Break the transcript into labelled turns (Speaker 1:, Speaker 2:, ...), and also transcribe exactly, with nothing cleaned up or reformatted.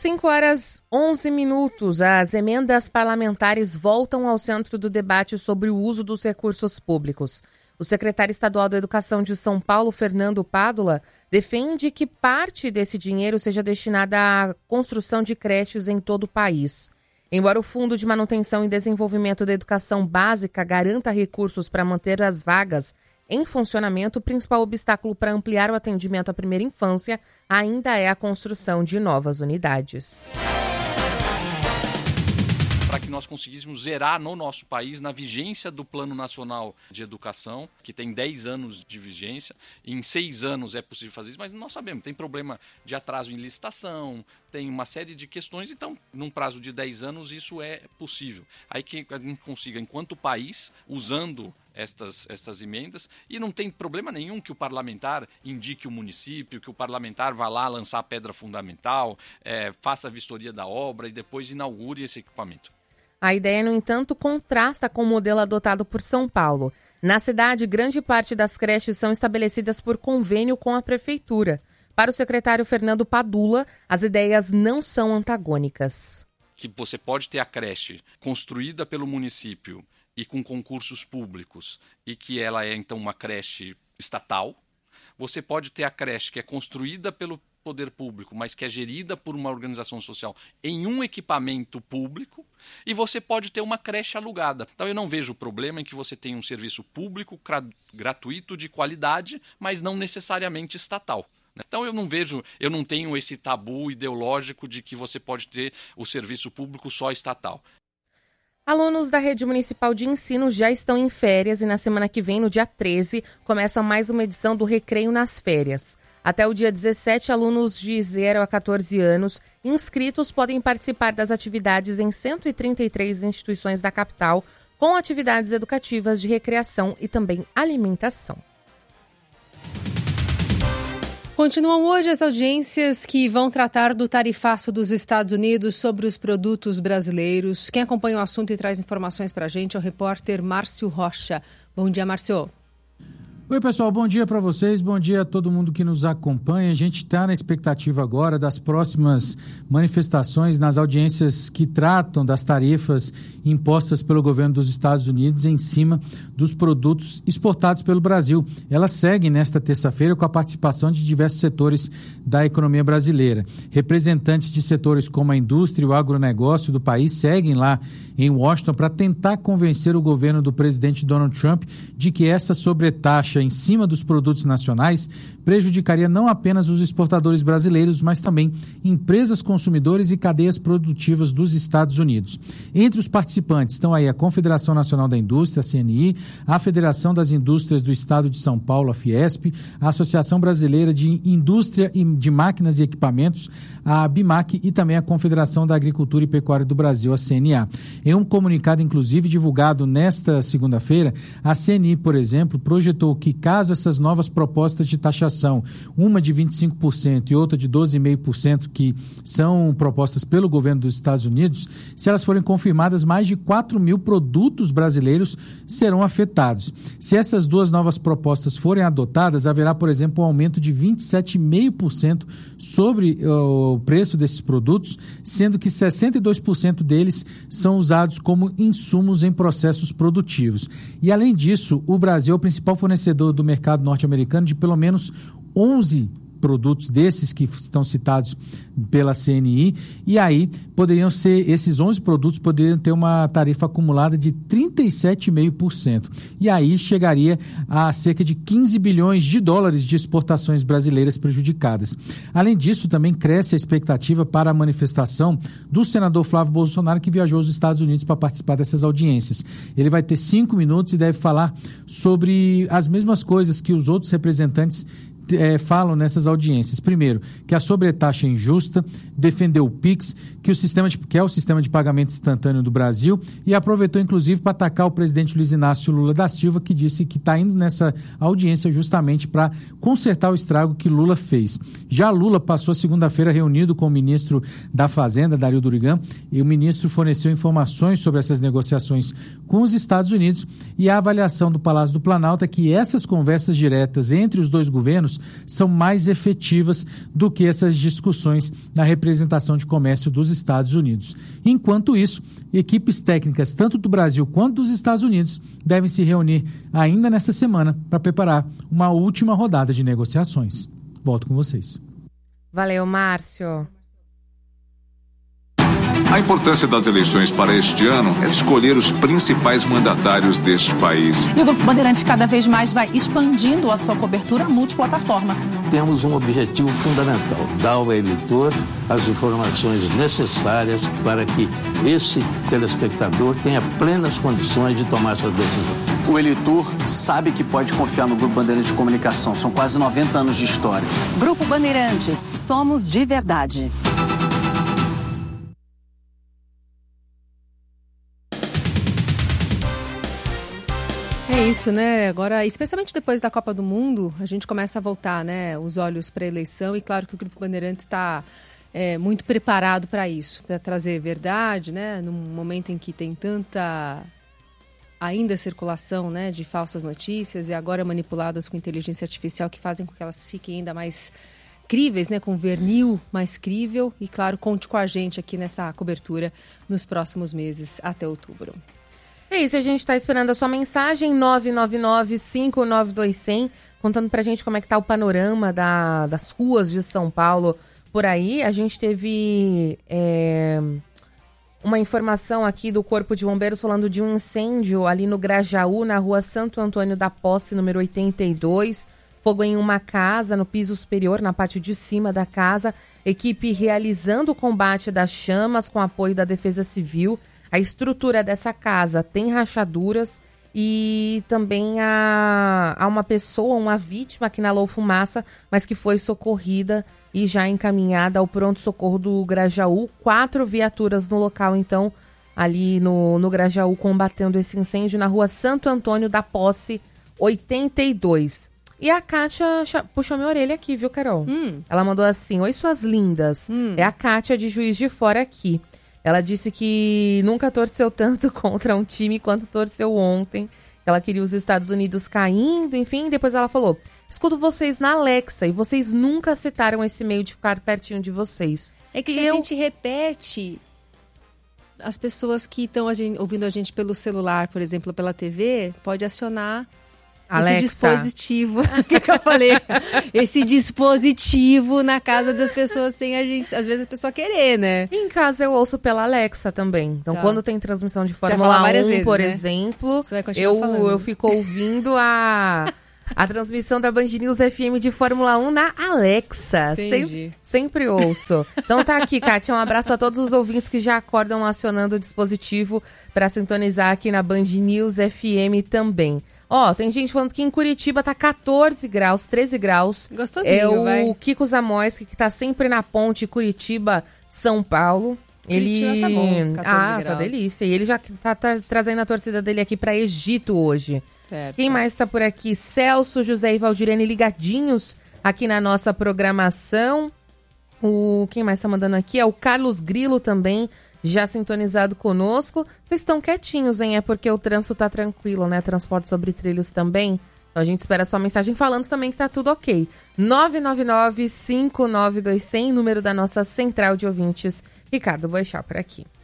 Speaker 1: cinco horas e onze minutos, as emendas parlamentares voltam ao centro do debate sobre o uso dos recursos públicos. O secretário estadual da Educação de São Paulo, Fernando Pádula, defende que parte desse dinheiro seja destinada à construção de creches em todo o país. Embora o Fundo de Manutenção e Desenvolvimento da Educação Básica garanta recursos para manter as vagas em funcionamento, o principal obstáculo para ampliar o atendimento à primeira infância ainda é a construção de novas unidades.
Speaker 2: Para que nós conseguíssemos zerar no nosso país, na vigência do Plano Nacional de Educação, que tem dez anos de vigência, e em seis anos é possível fazer isso, mas nós sabemos, tem problema de atraso em licitação, tem uma série de questões, então, num prazo de dez anos, isso é possível. Aí que a gente consiga, enquanto país, usando estas, estas emendas, e não tem problema nenhum que o parlamentar indique o município, que o parlamentar vá lá lançar a pedra fundamental, é, faça a vistoria da obra e depois inaugure esse equipamento.
Speaker 1: A ideia, no entanto, contrasta com o modelo adotado por São Paulo. Na cidade, grande parte das creches são estabelecidas por convênio com a prefeitura. Para o secretário Fernando Pádula, as ideias não são antagônicas.
Speaker 2: Que você pode ter a creche construída pelo município e com concursos públicos, e que ela é, então, uma creche estatal. Você pode ter a creche que é construída pelo poder público, mas que é gerida por uma organização social em um equipamento público, e você pode ter uma creche alugada. Então eu não vejo problema em que você tenha um serviço público gratuito de qualidade, mas não necessariamente estatal. Então eu não vejo, eu não tenho esse tabu ideológico de que você pode ter o serviço público só estatal.
Speaker 1: Alunos da Rede Municipal de Ensino já estão em férias e na semana que vem, no dia treze, começa mais uma edição do Recreio nas Férias. Até o dia dezessete, alunos de zero a catorze anos inscritos podem participar das atividades em cento e trinta e três instituições da capital, com atividades educativas de recreação e também alimentação.
Speaker 3: Continuam hoje as audiências que vão tratar do tarifaço dos Estados Unidos sobre os produtos brasileiros. Quem acompanha o assunto e traz informações para a gente é o repórter Márcio Rocha. Bom dia, Márcio.
Speaker 4: Oi, pessoal, bom dia para vocês, bom dia a todo mundo que nos acompanha. A gente está na expectativa agora das próximas manifestações nas audiências que tratam das tarifas impostas pelo governo dos Estados Unidos em cima dos produtos exportados pelo Brasil. Elas seguem nesta terça-feira com a participação de diversos setores da economia brasileira. Representantes de setores como a indústria e o agronegócio do país seguem lá em Washington para tentar convencer o governo do presidente Donald Trump de que essa sobretaxa em cima dos produtos nacionais prejudicaria não apenas os exportadores brasileiros, mas também empresas consumidores e cadeias produtivas dos Estados Unidos. Entre os participantes estão aí a Confederação Nacional da Indústria, a C N I, a Federação das Indústrias do Estado de São Paulo, a Fiesp, a Associação Brasileira de Indústria de Máquinas e Equipamentos, a BIMAC, e também a Confederação da Agricultura e Pecuária do Brasil, a C N A. Em um comunicado, inclusive, divulgado nesta segunda-feira, a C N I, por exemplo, projetou que caso essas novas propostas de taxação, uma de vinte e cinco por cento e outra de doze vírgula cinco por cento, que são propostas pelo governo dos Estados Unidos, se elas forem confirmadas, mais de quatro mil produtos brasileiros serão afetados. Se essas duas novas propostas forem adotadas, haverá, por exemplo, um aumento de vinte e sete vírgula cinco por cento sobre o preço desses produtos, sendo que sessenta e dois por cento deles são usados como insumos em processos produtivos. E, além disso, o Brasil é o principal fornecedor do mercado norte-americano de pelo menos onze produtos desses que estão citados pela C N I, e aí poderiam ser, esses onze produtos poderiam ter uma tarifa acumulada de trinta e sete vírgula cinco por cento, e aí chegaria a cerca de quinze bilhões de dólares de exportações brasileiras prejudicadas. Além disso, também cresce a expectativa para a manifestação do senador Flávio Bolsonaro, que viajou aos Estados Unidos para participar dessas audiências. Ele vai ter cinco minutos e deve falar sobre as mesmas coisas que os outros representantes É, falam nessas audiências. Primeiro, que a sobretaxa é injusta, defendeu o Pix, que, o sistema de, que é o sistema de pagamento instantâneo do Brasil, e aproveitou, inclusive, para atacar o presidente Luiz Inácio Lula da Silva, que disse que está indo nessa audiência justamente para consertar o estrago que Lula fez. Já Lula passou a segunda-feira reunido com o ministro da Fazenda, Dario Durigan, e o ministro forneceu informações sobre essas negociações com os Estados Unidos, e a avaliação do Palácio do Planalto é que essas conversas diretas entre os dois governos governos são mais efetivas do que essas discussões na representação de comércio dos Estados Unidos. Enquanto isso, equipes técnicas tanto do Brasil quanto dos Estados Unidos devem se reunir ainda nesta semana para preparar uma última rodada de negociações. Volto com vocês.
Speaker 1: Valeu, Márcio.
Speaker 5: A importância das eleições para este ano é escolher os principais mandatários deste país.
Speaker 6: E o Grupo Bandeirantes cada vez mais vai expandindo a sua cobertura multiplataforma.
Speaker 7: Temos um objetivo fundamental, dar ao eleitor as informações necessárias para que esse telespectador tenha plenas condições de tomar sua decisão.
Speaker 8: O eleitor sabe que pode confiar no Grupo Bandeirantes de Comunicação. São quase noventa anos de história.
Speaker 9: Grupo Bandeirantes, somos de verdade.
Speaker 3: É isso, né? Agora, especialmente depois da Copa do Mundo, a gente começa a voltar, né, os olhos para a eleição, e claro que o Grupo Bandeirantes está é, muito preparado para isso, para trazer verdade, né, num momento em que tem tanta ainda circulação, né, de falsas notícias e agora manipuladas com inteligência artificial que fazem com que elas fiquem ainda mais críveis, né, com vernil mais crível. E claro, conte com a gente aqui nessa cobertura nos próximos meses até outubro.
Speaker 1: É isso, a gente está esperando a sua mensagem, nove nove nove, cinco nove dois, zero zero, contando pra gente como é que tá o panorama da, das ruas de São Paulo por aí. A gente teve é, uma informação aqui do Corpo de Bombeiros falando de um incêndio ali no Grajaú, na rua Santo Antônio da Posse, número oitenta e dois. Fogo em uma casa, no piso superior, na parte de cima da casa. Equipe realizando o combate das chamas com apoio da Defesa Civil. A estrutura dessa casa tem rachaduras e também há, há uma pessoa, uma vítima que inalou fumaça, mas que foi socorrida e já encaminhada ao pronto-socorro do Grajaú. Quatro viaturas no local, então, ali no, no Grajaú, combatendo esse incêndio na rua Santo Antônio da Posse, oitenta e dois. E a Kátia puxou minha orelha aqui, viu, Carol? Hum. Ela mandou assim: oi, suas lindas. Hum. É a Kátia de Juiz de Fora aqui. Ela disse que nunca torceu tanto contra um time quanto torceu ontem. Ela queria os Estados Unidos caindo, enfim. Depois ela falou: escuto vocês na Alexa e vocês nunca citaram esse meio de ficar pertinho de vocês.
Speaker 3: É que
Speaker 1: e
Speaker 3: se
Speaker 1: eu...
Speaker 3: a gente repete, as pessoas que estão ouvindo a gente pelo celular, por exemplo, pela T V, pode acionar
Speaker 1: Alexa.
Speaker 3: Esse dispositivo, o que, que eu falei? Esse dispositivo na casa das pessoas sem a gente, às vezes a pessoa querer, né?
Speaker 1: Em casa eu ouço pela Alexa também. Então, tá. Quando tem transmissão de Fórmula um,
Speaker 3: vezes,
Speaker 1: por
Speaker 3: né?
Speaker 1: exemplo, eu, eu fico ouvindo a, a transmissão da Band News F M de Fórmula um na Alexa. Sempre, sempre ouço. Então tá aqui, Kátia, um abraço a todos os ouvintes que já acordam acionando o dispositivo para sintonizar aqui na Band News F M também. Ó, oh, tem gente falando que em Curitiba tá catorze graus, treze graus.
Speaker 3: Gostosinho,
Speaker 1: é o
Speaker 3: vai.
Speaker 1: Kiko Zamoyski, que tá sempre na ponte Curitiba-São Paulo.
Speaker 3: Curitiba
Speaker 1: ele...
Speaker 3: tá bom, catorze
Speaker 1: ah,
Speaker 3: graus.
Speaker 1: Tá delícia. E ele já tá tra- trazendo a torcida dele aqui pra Egito hoje.
Speaker 3: Certo.
Speaker 1: Quem mais tá por aqui? Celso, José e Valdirene ligadinhos aqui na nossa programação. O Quem mais tá mandando aqui é o Carlos Grilo também, já sintonizado conosco. Vocês estão quietinhos, hein? É porque o trânsito tá tranquilo, né? Transporte sobre trilhos também. Então a gente espera a sua mensagem falando também que tá tudo ok. nove nove nove, cinco nove dois, zero zero, número da nossa central de ouvintes. Ricardo Boechat por aqui.